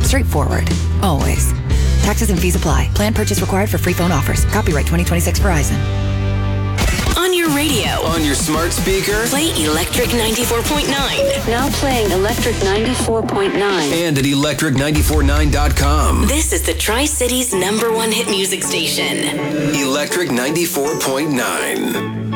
Straightforward. Always. Taxes and fees apply. Plan purchase required for free phone offers. Copyright 2026 Verizon. On your radio. On your smart speaker. Play Electric 94.9. Now playing Electric 94.9. And at electric949.com. This is the Tri-City's #1 hit music station. Electric 94.9.